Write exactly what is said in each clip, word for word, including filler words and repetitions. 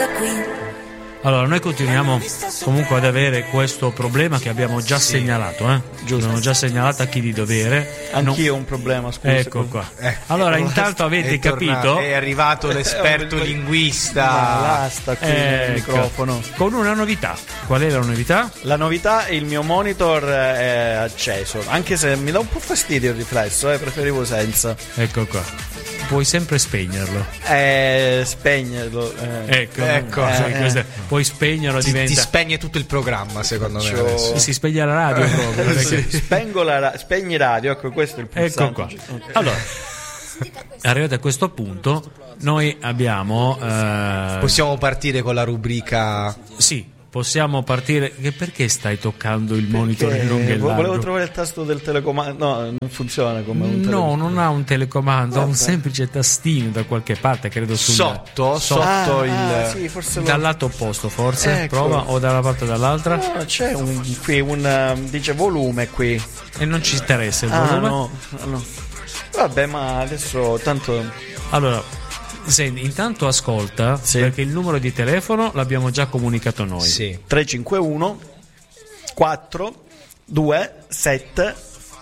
da qui. Allora, noi continuiamo comunque ad avere questo problema che abbiamo già sì. segnalato, eh? Giusto, abbiamo già segnalato a chi di dovere. Anch'io ho un problema, scusa. Ecco qua. Eh, allora, intanto avete è capito? Tornato, è arrivato l'esperto linguista. Basta qui ecco. il microfono. Con una novità. Qual è la novità? La novità è il mio monitor è acceso, anche se mi dà un po' fastidio il riflesso, eh, preferivo senza. Ecco qua. Puoi sempre spegnerlo. Eh, spegnerlo. Eh. Ecco, ecco. Eh, eh. Puoi spegnerlo, ti, diventa. Ti spegne tutto il programma, secondo Faccio... me. Adesso. Si spegne la radio proprio. Perché... Spengo la ra- spegni radio, ecco, questo è il pulsante. Ecco qua. Allora, arrivati a questo punto, noi abbiamo. Eh... Possiamo partire con la rubrica. Sì. Possiamo partire. Che perché stai toccando il monitor in lungo e largo? Volevo trovare il tasto del telecomando. No, non funziona come un telecomando. No, non ha un telecomando, ha un semplice tastino da qualche parte, credo sul sotto, sotto ah, il ah, sì, forse dal lo... lato opposto, forse. Ecco. Prova o dalla parte dall'altra. No, c'è un qui un dice volume qui. E non ci interessa il ah, volume. No, no. Vabbè, ma adesso tanto allora senti, intanto ascolta sì. perché il numero di telefono l'abbiamo già comunicato noi. Sì. tre cinque uno quattro due sette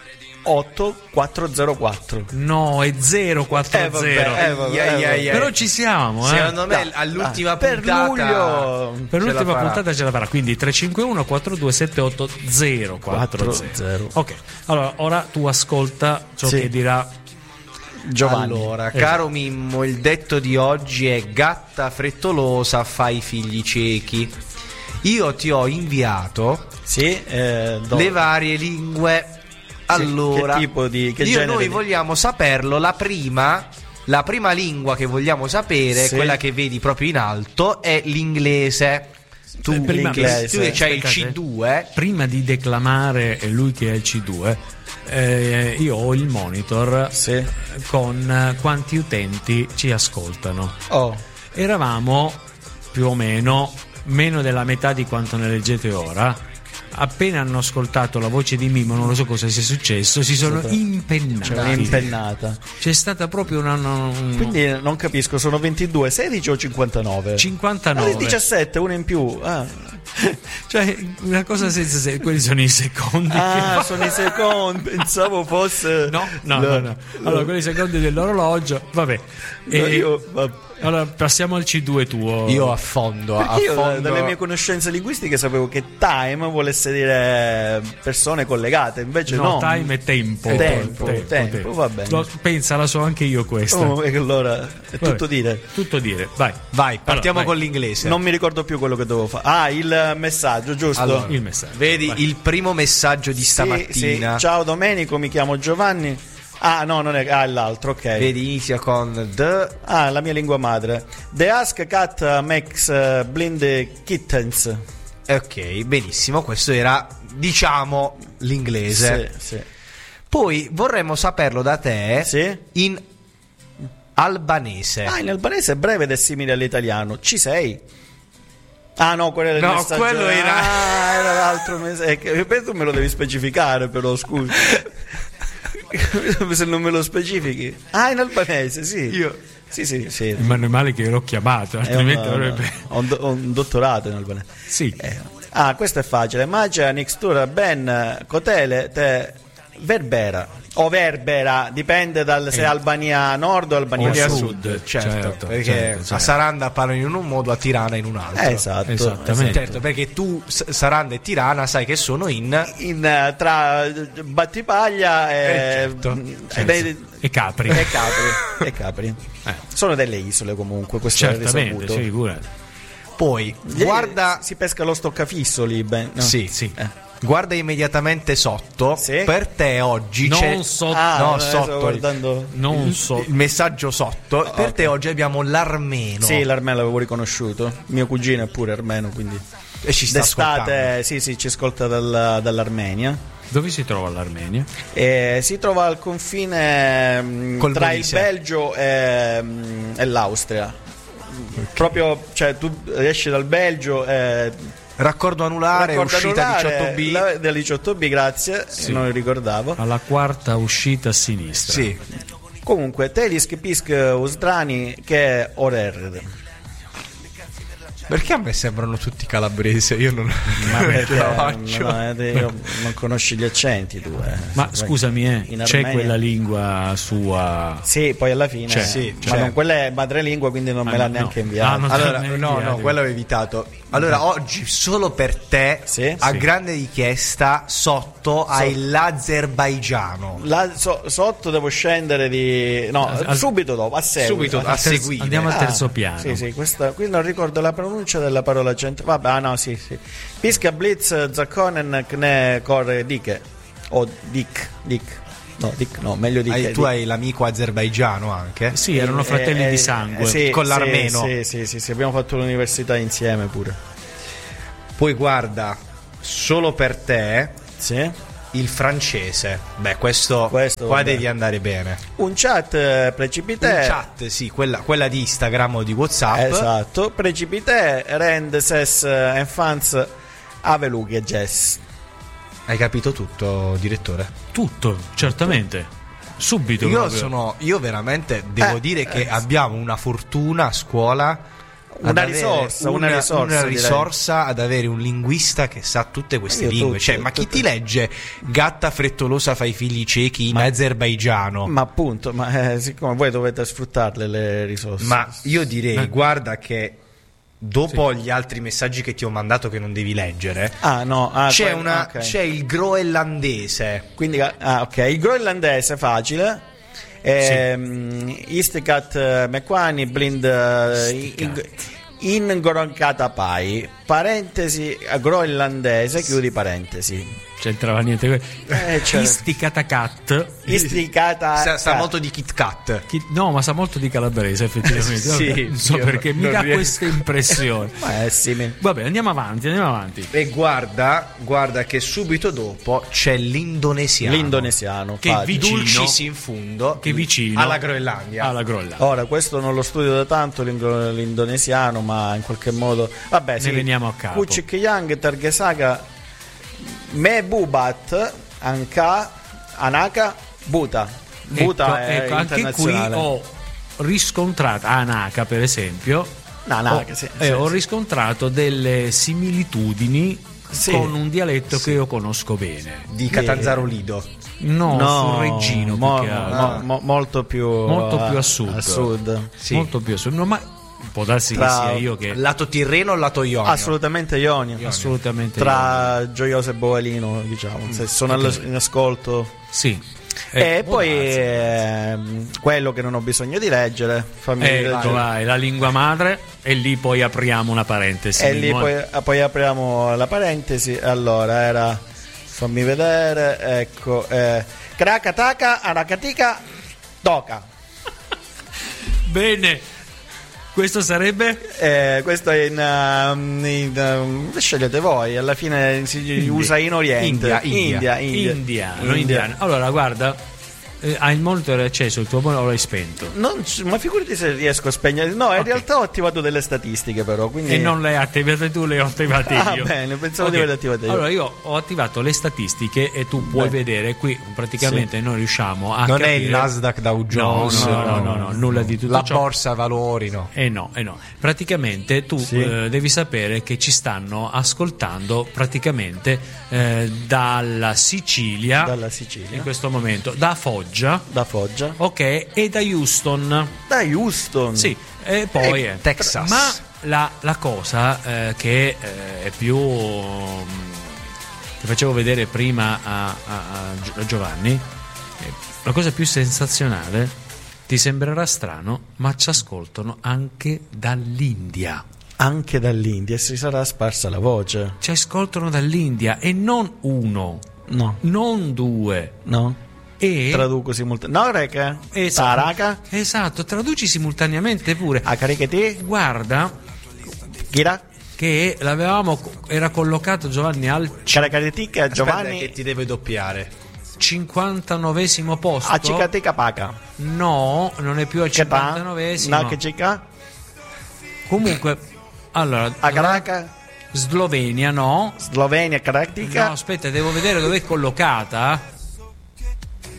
otto quattro zero quattro. No, è zero quattro zero. Eh, vabbè, eh, vabbè, yeah, yeah, yeah. Però ci siamo, eh. Secondo me da, all'ultima da, puntata per luglio per l'ultima puntata ce la farà. Quindi tre cinque uno quattro due sette otto zero quattro zero. Ok. Allora, ora tu ascolta ciò sì. che dirà Giovanni. Allora, esatto. caro Mimmo, il detto di oggi è: gatta frettolosa fa i figli ciechi. Io ti ho inviato sì, eh, le varie lingue. Allora, che tipo di che io noi di... vogliamo saperlo. La prima, la prima lingua che vogliamo sapere, sì. quella che vedi proprio in alto, è l'inglese. Tu, prima, l'inglese. Tu c'hai il C due. Prima di declamare lui che è il C due, eh, io ho il monitor sì. con quanti utenti ci ascoltano. Oh. Eravamo più o meno meno della metà di quanto ne leggete ora. Appena hanno ascoltato la voce di Mimmo, non lo so cosa sia successo, si sono impennati. C'è un'impennata. C'è stata proprio una. Un... Quindi non capisco, sono ventidue, sedici o cinquantanove? cinquantanove. Ah, diciassette, una in più. Ah. Cioè, una cosa senza senso. Quelli sono i secondi. Ah, che... sono i secondi. Pensavo fosse. No, no, no, no. Allora, quelli secondi dell'orologio. Vabbè. E... No, io, vabbè. Allora passiamo al C due tuo. Io affondo, Perché io affondo. dalle mie conoscenze linguistiche sapevo che time volesse dire persone collegate, invece no, no. time è tempo. Tempo, tempo, tempo, tempo. Va bene. Lo, pensa, la so anche io questa. Oh, e allora è Vabbè, tutto dire. Tutto dire. Vai. Vai, partiamo allora, con l'inglese. Non mi ricordo più quello che dovevo fare. Ah, il messaggio, giusto? Allora, il messaggio. Vedi vai. Il primo messaggio di stamattina. Sì, sì. Ciao Domenico, mi chiamo Giovanni. Ah, no, non è. Ah, è l'altro, ok. Vedi, inizia con the. Ah, la mia lingua madre. The Ask Cat makes uh, blind kittens. Ok, benissimo. Questo era, diciamo, l'inglese. Sì, sì. Poi vorremmo saperlo da te sì? in albanese. Ah, in albanese è breve ed è simile all'italiano. Ci sei? Ah no, quello era il no, messaggio. quello era ah, era l'altro messaggio. Tu me lo devi specificare, però scusa. Se non me lo specifichi. Ah, in albanese, sì. Io Sì, sì, sì. Ma non è male che ero chiamato, altrimenti una, avrebbe. Ho un, do, ho un dottorato in albanese. Sì. Eh. Ah, questo è facile. Magia nixtura ben cotele te verbera. O verbera, dipende dal se è Albania Nord o Albania O Sud. Sud. certo, certo, perché certo, certo. a Saranda parlano in un modo, a Tirana in un altro. Eh, esatto. Esattamente. Certo, perché tu S- Saranda e Tirana sai che sono in In, tra Battipaglia e, Eh, certo, e, dei- E Capri. e Capri. E Capri. Eh. Sono delle isole comunque, questo è Certamente, risaputo. sì, figurati. Poi guarda, si pesca lo stoccafisso lì, ben, no? sì, Sì. Eh. guarda immediatamente sotto. Sì. Per te oggi Non c'è sotto. Ah, no, eh, sotto stavo guardando. Non il, so. il messaggio sotto. Per ok. te oggi abbiamo l'armeno. Sì, l'armeno l'avevo riconosciuto. Mio cugino è pure armeno, quindi E ci sta ascoltando. d'estate, sì, sì, ci ascolta dal- dall'Armenia. Dove si trova l'Armenia? E si trova al confine mh, Col tra Molise. il Belgio e, mh, e l'Austria. Proprio, cioè, tu esci dal Belgio e Raccordo anulare, raccordo uscita anulare, diciotto B. la- del diciotto B, grazie, Sì. non lo ricordavo. Alla quarta uscita a sinistra. Sì. Comunque, Telisk Pisk Usdrani che Orer. Perché a me sembrano tutti calabrese? Io non, Ma non perché ce la faccio. no, eh, io non conosci gli accenti tu, eh. Ma Vai. scusami, eh, In c'è Armenia- quella lingua sua. Sì, poi alla fine C'è, sì, c'è. ma non, quella è madrelingua, quindi non Ah, me l'ha no, neanche no. inviata. Ah, non- Allora, me l'hai no, no, inviato. quello ho evitato. Allora, oggi solo per te, Sì? a Sì. grande richiesta, sotto hai l'Azerbaigiano. La- so- sotto devo scendere di no, Al- subito dopo, a seguito. Subito, a terzo- seguire. andiamo al Ah, terzo piano. Sì, sì, questa, qui non ricordo la pronuncia della parola gente. Vabbè, ah, no, sì, sì. Pisca Blitz Zakkonen Kne Kore Dike. O Dik, Dik. No, Dik, no, meglio Dik. Hai- tu Dik. hai l'amico azerbaigiano anche? Sì, erano fratelli Eh, eh, di sangue. sì, con sì, l'armeno. Sì, sì, sì, sì, abbiamo fatto l'università insieme pure. Poi guarda, solo per te, Sì. il francese. Beh, questo, Questo, qua vabbè. devi andare bene. Un chat eh, precipite. In chat, sì, quella, quella di Instagram o di WhatsApp. Esatto, precipite rend ses eh, enfants avelughi e jazz. Hai capito tutto, direttore? Tutto, certamente. Subito. Io proprio. sono, io veramente devo Eh, dire che eh, abbiamo una fortuna a scuola. Una ad avere risorsa, una risorsa, una direi. risorsa ad avere un linguista che sa tutte queste Io lingue. tutte, Cioè, ma chi tutte. ti legge Gatta frettolosa fa i figli ciechi in azerbaigiano? Ma appunto, ma eh, siccome voi dovete sfruttarle le risorse. Ma io direi, Eh. guarda che dopo gli altri messaggi che ti ho mandato che non devi leggere, Ah, no, ah, c'è, que- una, ok. c'è il groenlandese. Quindi, ah, ok, il groenlandese facile. Ehm, Istikat Mekwani Blind eh, in- Ingoronkata Pai. Parentesi eh, groenlandese, chiudi parentesi. C'entrava niente. Eh, c'è- Isticatacat. Isticata Sa, sa molto di Kit Kat. Chi- No, ma sa molto di calabrese, effettivamente. Sì, Vabbè, non so io perché mi non dà riesco. questa impressione. Ma è simile. Vabbè, andiamo avanti, andiamo avanti. E guarda, guarda che subito dopo c'è l'indonesiano. L'indonesiano Che facile. vicino- Dulcis in fundo. Che vicino alla Groenlandia. Alla Groenlandia. Ora, questo non lo studio da tanto l'inglo- l'indonesiano, ma in qualche modo. Vabbè, sì. veniamo a capo. Kuchik Yang, Tergesaga, Mebubat, Anka, Anaka, Buta. Buta ecco, è ecco, anche qui internazionale. ho riscontrato Anaka, per esempio. No, Anaka, ho, sì, eh, sì, ho sì. riscontrato delle similitudini Sì. con un dialetto che io conosco bene. Di Catanzaro Lido. No, No, sul Reggino più mo- che altro. mo- mo- molto più Molto più a a sud. a sud. Sì. Molto più a sud. No, ma può darsi Tra- che sia io che Lato Tirreno o lato Ionio? Assolutamente Ionio. assolutamente Tra Gioioso e Bovalino, diciamo. Se sono ok. allo- in ascolto. io. Sì. E Eh, può poi darsi. ehm, quello che non ho bisogno di leggere, fammi Ecco, leggere. vai, la lingua madre e lì poi apriamo una parentesi. E lì Mimmo, poi, eh. poi apriamo la parentesi. Allora era, fammi vedere, ecco, eh, Krakataka, Arakatika, Toka. Bene. Questo sarebbe Eh, questo è in, um, in, um, scegliete voi, alla fine si usa in Oriente. India, India, India. India. indiano, India. indiano. Allora, guarda, eh, hai il monitor acceso, il tuo monitor o l'hai spento? Non c- ma figurati se riesco a spegnere. No, in Ok. realtà ho attivato delle statistiche, però. Quindi... E non le hai attivate tu, le ho attivate Ah, io. bene, pensavo Ok. di averle attivate io. Allora, io ho attivato le statistiche e tu puoi Beh. vedere qui praticamente noi riusciamo a Non capire. è il Nasdaq Dow Jones. No, no, no, no, nulla di tutto La ciò. borsa valori, no. Eh no, eh no. Praticamente tu Sì. eh, devi sapere che ci stanno ascoltando praticamente eh, dalla Sicilia, Dalla Sicilia. in questo momento, da Foggia, Da Foggia. ok, e da Houston. Da Houston. Sì, e poi Eh, eh, Texas. Ma la, la cosa eh, che eh, è più mm, che facevo vedere prima a, a- a Gio- a Giovanni, eh, la cosa più sensazionale, ti sembrerà strano, ma ci ascoltano anche dall'India. Anche dall'India e si sarà sparsa la voce. Ci ascoltano dall'India e non uno, No. non due. No. E Traduco simultaneamente. No, Reka. esatto, Taraka. esatto, traduci simultaneamente pure. Acaricati. Guarda Kira. che l'avevamo, era collocato Giovanni al Caracaritica. Giovanni Giovanni. che ti deve doppiare. cinquantanovesimo posto. Acicatica Paca. No, non è più al cinquantanovesimo. No, che cica. Comunque, allora, A Caraca. Slovenia no. Slovenia. No, Caractica. aspetta, devo vedere dove è collocata.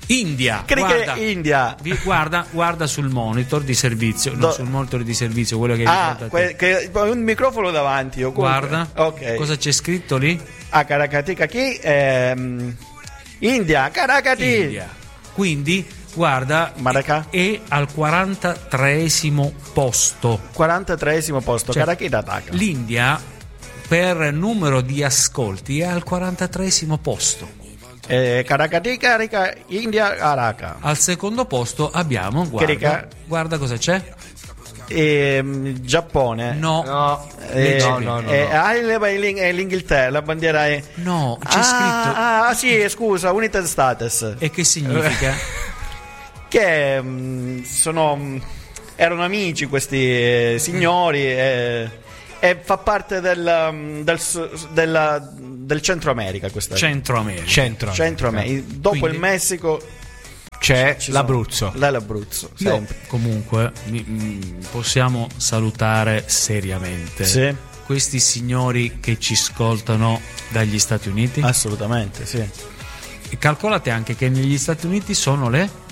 India. Cricket Guarda, India. vi- guarda, guarda sul monitor di servizio, no, Do- sul monitor di servizio, quello che Ah, ricorda que- te. che, un microfono davanti. Io comunque- Guarda, Ok. cosa c'è scritto lì? Ah, Karakatika chi? Ehm, India, Karakati. India. Quindi, guarda, Maraca. è al quarantatreesimo posto. quarantatreesimo posto. Cioè, Karakita Taka. L'India, per numero di ascolti, è al quarantatreesimo posto. Eh, Karakati, Karika, India, Karaka. Al secondo posto abbiamo, guarda, Carica. guarda cosa c'è? Ehm, Giappone. No, No, Leggi eh, qui. no, no, eh, no. ah, il- il- eh, l'Inghilterra, la bandiera è. no, c'è ah, scritto. Ah, sì, scusa, United States. E che significa? Che mm, sono. mm, erano amici questi eh, signori. eh, e fa parte del, mm, del, s- della- del Centro America. Questa Centro America. Centro. Centro America. Dopo Quindi- il Messico C'è ci sono- l'Abruzzo. là l'Abruzzo. Io, Sempre. comunque, mi- mm, possiamo salutare seriamente Sì, questi signori che ci ascoltano dagli Stati Uniti. assolutamente, sì. E calcolate anche che negli Stati Uniti sono le